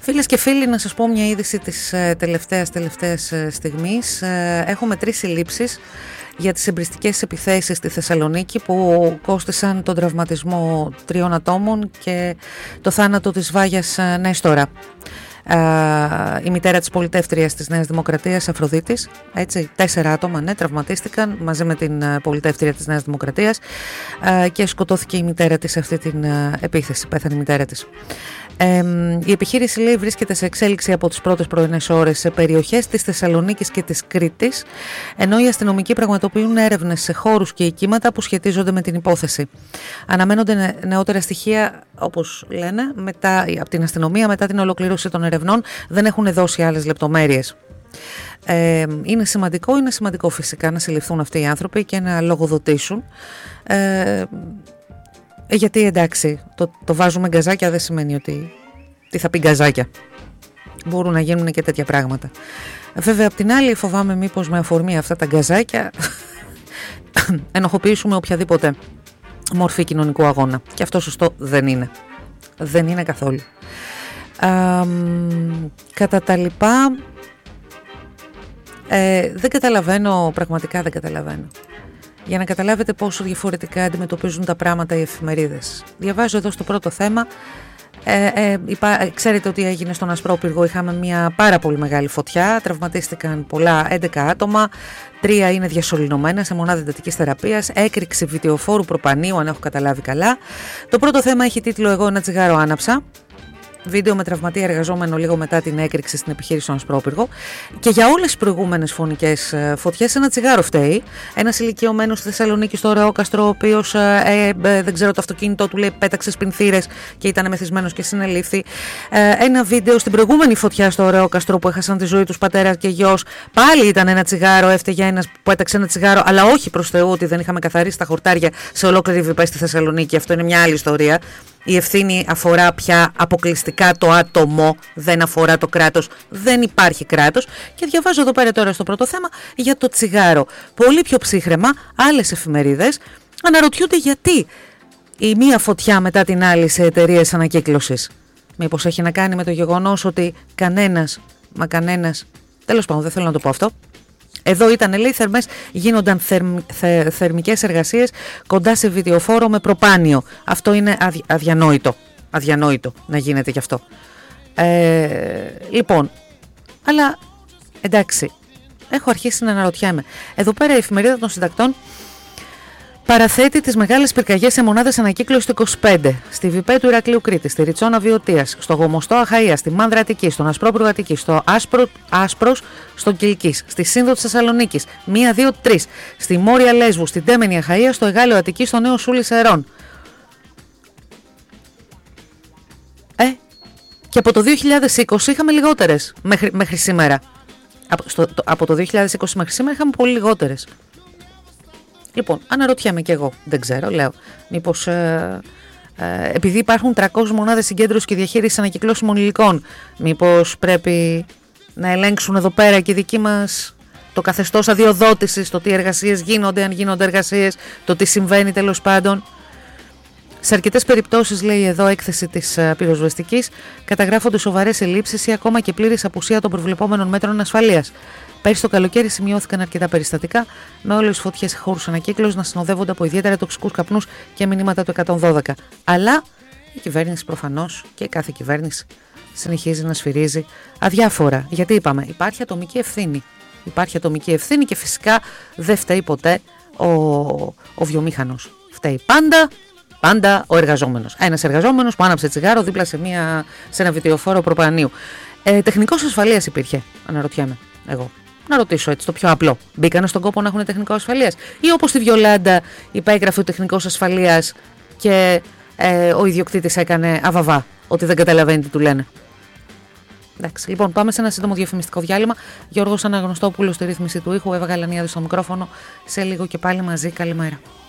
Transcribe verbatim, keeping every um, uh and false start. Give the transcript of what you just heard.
Φίλες και φίλοι, να σας πω μια είδηση της ε, τελευταίας, τελευταίας ε, στιγμής. Ε, έχουμε τρεις συλλήψεις για τις εμπριστικές επιθέσεις στη Θεσσαλονίκη που κόστησαν τον τραυματισμό τριών ατόμων και το θάνατο της Βάγιας ε, Νέστορα. Uh, η μητέρα της πολιτεύτριας της Νέας Δημοκρατίας, Αφροδίτης, έτσι, τέσσερα άτομα ναι, τραυματίστηκαν μαζί με την uh, πολιτεύτρια της Νέας Δημοκρατίας uh, και σκοτώθηκε η μητέρα της σε αυτή την uh, επίθεση, πέθανε η μητέρα της. Ε, η επιχείρηση, λέει, βρίσκεται σε εξέλιξη από τις πρώτες πρωινές ώρες σε περιοχές της Θεσσαλονίκης και της Κρήτης, ενώ οι αστυνομικοί πραγματοποιούν έρευνες σε χώρους και οικήματα που σχετίζονται με την υπόθεση. Αναμένονται νεότερα στοιχεία, όπως λένε, μετά, από την αστυνομία μετά την ολοκλήρωση των ερευνών. Δεν έχουν δώσει άλλες λεπτομέρειες. Ε, είναι σημαντικό, είναι σημαντικό φυσικά να συλληφθούν αυτοί οι άνθρωποι και να λογοδοτήσουν. Ε, γιατί εντάξει, το, το βάζουμε γκαζάκια δεν σημαίνει ότι τι θα πει γκαζάκια. Μπορούν να γίνουν και τέτοια πράγματα. Βέβαια, απ' την άλλη, φοβάμαι μήπως με αφορμή αυτά τα γκαζάκια ενοχοποιήσουμε οποιαδήποτε μορφή κοινωνικού αγώνα. Και αυτό σωστό δεν είναι. Δεν είναι καθόλου. Α, κατά τα λοιπά, ε, δεν καταλαβαίνω, πραγματικά δεν καταλαβαίνω. Για να καταλάβετε πόσο διαφορετικά αντιμετωπίζουν τα πράγματα οι εφημερίδες. Διαβάζω εδώ στο πρώτο θέμα. Ε, ε, υπά, ξέρετε ότι έγινε στον Ασπρόπυργο, είχαμε μια πάρα πολύ μεγάλη φωτιά, τραυματίστηκαν πολλά, έντεκα άτομα, τρία είναι διασωληνωμένα σε μονάδα εντατικής θεραπείας, έκρηξη βιτιοφόρου προπανίου, αν έχω καταλάβει καλά. Το πρώτο θέμα έχει τίτλο «Εγώ ένα τσιγάρο άναψα». Βίντεο με τραυματία εργαζόμενο λίγο μετά την έκρηξη στην επιχείρηση στον Ασπρόπυργο. Και για όλες τις προηγούμενες φωνικές φωτιές, ένα τσιγάρο φταίει. Ένας ηλικιωμένος στη Θεσσαλονίκη, στο Ρεόκαστρο, ο οποίος ε, ε, δεν ξέρω το αυτοκίνητό του, λέει, πέταξε σπινθήρες και ήταν μεθυσμένος και συνελήφθη. Ε, ένα βίντεο στην προηγούμενη φωτιά στο Ρεόκαστρο που έχασαν τη ζωή τους πατέρα και γιος. Πάλι ήταν ένα τσιγάρο, έφταιγε ένας που έταξε ένα τσιγάρο, αλλά όχι προς Θεού ότι δεν είχαμε καθαρίσει τα χορτάρια σε ολόκληρη Βιπέ στη Θεσσαλονίκη. Αυτό είναι μια άλλη ιστορία. Η ευθύνη αφορά πια αποκλειστικά το άτομο, δεν αφορά το κράτος. Δεν υπάρχει κράτος. Και διαβάζω εδώ πέρα τώρα στο πρώτο θέμα για το τσιγάρο. Πολύ πιο ψύχραιμα, άλλες εφημερίδες αναρωτιούνται γιατί η μία φωτιά μετά την άλλη σε εταιρείες ανακύκλωσης. Μήπως έχει να κάνει με το γεγονός ότι κανένας, μα κανένας, τέλος πάντων δεν θέλω να το πω αυτό. Εδώ ήταν, λέει, θερμές, γίνονταν θερμ, θε, θερμικές εργασίες κοντά σε βιντεοφόρο με προπάνιο. Αυτό είναι αδι, αδιανόητο, αδιανόητο να γίνεται γι' αυτό. Ε, λοιπόν, αλλά εντάξει, έχω αρχίσει να αναρωτιέμαι. Εδώ πέρα η εφημερίδα των συντακτών παραθέτει τις μεγάλες πυρκαγιές σε μονάδες ανακύκλωσης του είκοσι πέντε, στη Βιπέ του Ηρακλείου Κρήτης, στη Ριτσόνα Βιωτίας, στο Γομοστό Αχαΐα, στη Μάνδρα Αττικής, στον Ασπρόπυργο Αττικής, στο Άσπρο, Άσπρος, στον Κιλκής, στη Σύνδο της Θεσσαλονίκης, μία, δύο, τρεις, στη Μόρια Λέσβου, στην Τέμενη Αχαΐα, στο Εγάλεο Αττικής, στο Νέο Σούλη Σερών. Ε, και από το δύο χιλιάδες είκοσι είχαμε λιγότερες μέχρι, μέχρι σήμερα. Από, στο, το, από το δύο χιλιάδες είκοσι μέχρι σήμερα είχαμε πολύ λιγότερες. Λοιπόν, αναρωτιέμαι κι εγώ, δεν ξέρω, λέω, μήπως ε, ε, επειδή υπάρχουν τριακόσιες μονάδες συγκέντρωσης και διαχείρισης ανακυκλώσιμων υλικών, μήπως πρέπει να ελέγξουν εδώ πέρα και δικοί μας το καθεστώς αδειοδότησης, το τι εργασίες γίνονται, αν γίνονται εργασίες, το τι συμβαίνει τέλος πάντων. Σε αρκετές περιπτώσεις, λέει εδώ έκθεση της uh, πυροσβεστικής, καταγράφονται σοβαρές ελλείψεις ή ακόμα και πλήρης απουσία των προβλεπόμενων μέτρων ασφαλείας. Πέρυσι το καλοκαίρι σημειώθηκαν αρκετά περιστατικά, με όλες τις φωτιές σε χώρους ανακύκλωσης να συνοδεύονται από ιδιαίτερα τοξικούς καπνούς και μηνύματα του εκατόν δώδεκα. Αλλά η κυβέρνηση προφανώς και κάθε κυβέρνηση συνεχίζει να σφυρίζει αδιάφορα. Γιατί είπαμε, υπάρχει ατομική ευθύνη. Υπάρχει ατομική ευθύνη και φυσικά δεν φταίει ποτέ ο, ο βιομήχανος. Φταίει πάντα. Πάντα ο εργαζόμενος. Ένας εργαζόμενος που άναψε τσιγάρο δίπλα σε, μια, σε ένα βιτιοφόρο προπανίου. Ε, τεχνικός ασφαλείας υπήρχε, αναρωτιέμαι εγώ. Να ρωτήσω έτσι το πιο απλό. Μπήκανε στον κόπο να έχουν τεχνικό ασφαλείας? Ή όπως στη Βιολάντα υπέγραφε ο τεχνικός ασφαλείας και ε, ο ιδιοκτήτης έκανε αβαβά, ότι δεν καταλαβαίνει τι του λένε. Εντάξει, λοιπόν, πάμε σε ένα σύντομο διαφημιστικό διάλειμμα. Γιώργος Αναγνωστόπουλος στη ρύθμιση του ήχου, Εύα Γαλανιάδη στο μικρόφωνο. Σε λίγο και πάλι μαζί. Καλημέρα.